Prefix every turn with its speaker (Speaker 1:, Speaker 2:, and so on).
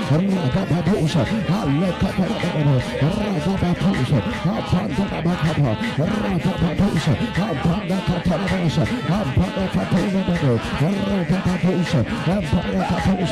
Speaker 1: Ragabadosa, Alekaparababa, Ragabadosa, Apandabakapa, Ragabadosa, Apandakatarabasa, Apandakatarababa, Ragabadosa, Apandakatarabasa,